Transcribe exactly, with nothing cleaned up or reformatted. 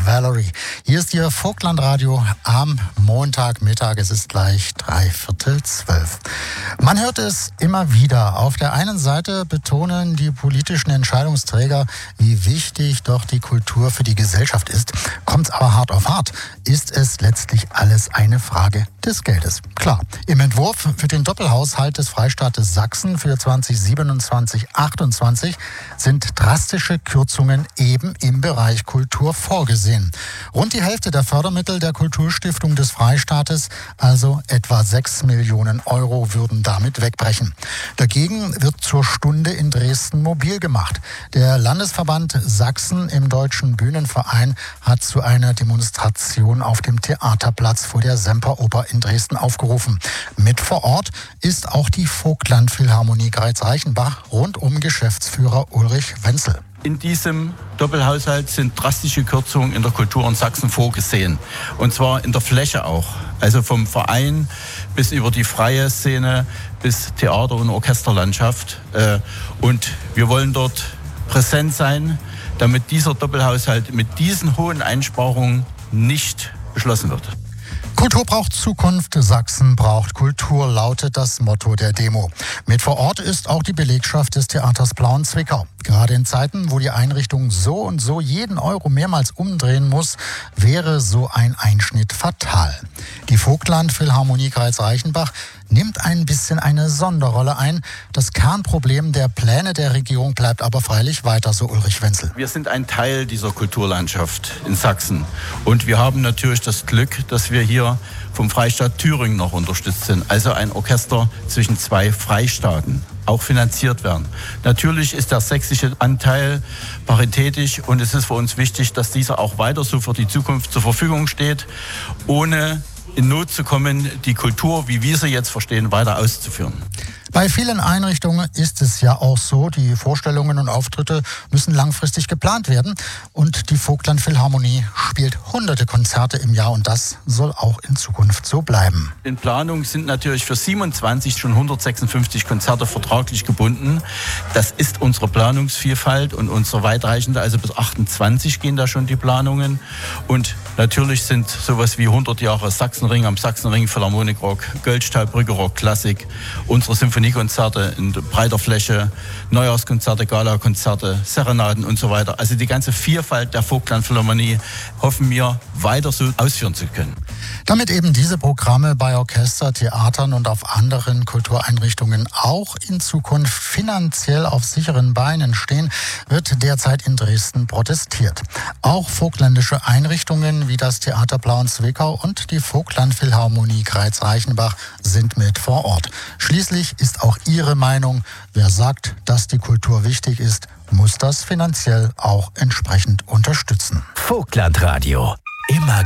Valerie. Hier ist Ihr Vogtlandradio am Montagmittag. Es ist gleich drei Viertel zwölf. Man hört es immer wieder. Auf der einen Seite betonen die politischen Entscheidungsträger, wie wichtig doch die Kultur für die Gesellschaft ist. Kommt es aber hart auf hart, ist es letztlich alles eine Frage des Geldes. Klar, im Entwurf für den Doppelhaushalt des Freistaates Sachsen für zwanzig siebenundzwanzig achtundzwanzig sind drastische Kürzungen eben im Bereich Kultur vorgesehen. Rund die Hälfte der Fördermittel der Kulturstiftung des Freistaates, also etwa sechs Millionen Euro, würden damit wegbrechen. Dagegen wird zur Stunde in Dresden mobil gemacht. Der Landesverband Sachsen im Deutschen Bühnenverein hat zu einer Demonstration auf dem Theaterplatz vor der Semperoper in Dresden aufgerufen. Mit vor Ort ist auch die Vogtland-Philharmonie Greiz-Reichenbach rund um Geschäftsführer Ulrich Wenzel. In diesem Doppelhaushalt sind drastische Kürzungen in der Kultur in Sachsen vorgesehen. Und zwar in der Fläche auch. Also vom Verein bis über die freie Szene bis Theater- und Orchesterlandschaft. Und wir wollen dort präsent sein, damit dieser Doppelhaushalt mit diesen hohen Einsparungen nicht beschlossen wird. Kultur braucht Zukunft, Sachsen braucht Kultur, lautet das Motto der Demo. Mit vor Ort ist auch die Belegschaft des Theaters Plauen-Zwickau. Gerade in Zeiten, wo die Einrichtung so und so jeden Euro mehrmals umdrehen muss, wäre so ein Einschnitt fatal. Die Vogtland-Philharmonie Greiz-Reichenbach nimmt ein bisschen eine Sonderrolle ein. Das Kernproblem der Pläne der Regierung bleibt aber freilich weiter, so Ulrich Wenzel. Wir sind ein Teil dieser Kulturlandschaft in Sachsen. Und wir haben natürlich das Glück, dass wir hier vom Freistaat Thüringen noch unterstützt sind. Also ein Orchester zwischen zwei Freistaaten, auch finanziert werden. Natürlich ist der sächsische Anteil paritätisch und es ist für uns wichtig, dass dieser auch weiter so für die Zukunft zur Verfügung steht, ohne in Not zu kommen, die Kultur, wie wir sie jetzt verstehen, weiter auszuführen. Bei vielen Einrichtungen ist es ja auch so, die Vorstellungen und Auftritte müssen langfristig geplant werden. Und die Vogtland-Philharmonie spielt hunderte Konzerte im Jahr und das soll auch in Zukunft so bleiben. In Planung sind natürlich für siebenundzwanzig schon hundertsechsundfünfzig Konzerte vertraglich gebunden. Das ist unsere Planungsvielfalt und unsere weitreichende, also bis achtundzwanzig gehen da schon die Planungen. Und natürlich sind sowas wie hundert Jahre Sachsenring am Sachsenring, Philharmonikrock, Goldstahlbrücke Rock Klassik, unsere Symphoniekonzerte in breiter Fläche, Neujahrskonzerte, Gala-Konzerte, Serenaden und so weiter. Also die ganze Vielfalt der Vogtland-Philharmonie hoffen wir weiter so ausführen zu können. Damit eben diese Programme bei Orchester, Theatern und auf anderen Kultureinrichtungen auch in Zukunft finanziell auf sicheren Beinen stehen, wird derzeit in Dresden protestiert. Auch vogtländische Einrichtungen wie das Theater Plauen-Zwickau und die Vogtland-Philharmonie Greiz-Reichenbach sind mit vor Ort. Schließlich ist auch ihre Meinung, wer sagt, dass die Kultur wichtig ist, muss das finanziell auch entsprechend unterstützen. Vogtlandradio. Immer